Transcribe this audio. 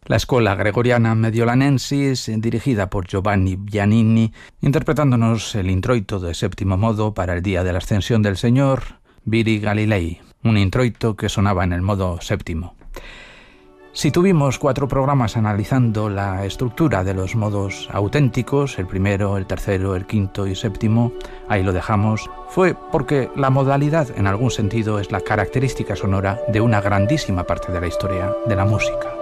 La Escola Gregoriana Mediolanensis, dirigida por Giovanni Giannini, interpretándonos el introito de séptimo modo para el día de la Ascensión del Señor, Viri Galilei, un introito que sonaba en el modo séptimo. Si tuvimos 4 programas analizando la estructura de los modos auténticos, el primero, el tercero, el quinto y séptimo, ahí lo dejamos, fue porque la modalidad en algún sentido es la característica sonora de una grandísima parte de la historia de la música.